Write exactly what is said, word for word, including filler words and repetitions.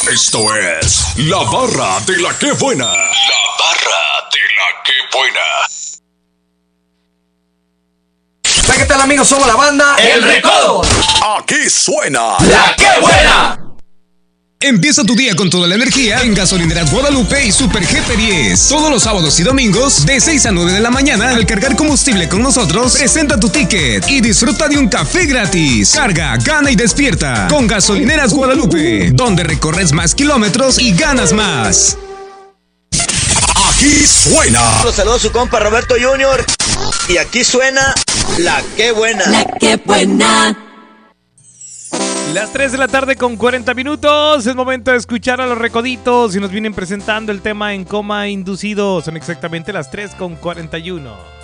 Esto es La Barra de la Que Buena. La Barra de la Que Buena. ¿Qué tal, amigos? Somos la banda El Recodo. Aquí suena La Que Buena. Empieza tu día con toda la energía en Gasolineras Guadalupe y Super G P diez. Todos los sábados y domingos, de seis a nueve de la mañana, al cargar combustible con nosotros, presenta tu ticket y disfruta de un café gratis. Carga, gana y despierta con Gasolineras Guadalupe, donde recorres más kilómetros y ganas más. Aquí suena. Los saludo a su compa Roberto junior Y aquí suena La Que Buena. La Que Buena. Las tres de la tarde con cuarenta minutos. Es momento de escuchar a los Recoditos y nos vienen presentando el tema En Coma Inducido. Son exactamente las tres con cuarenta y uno.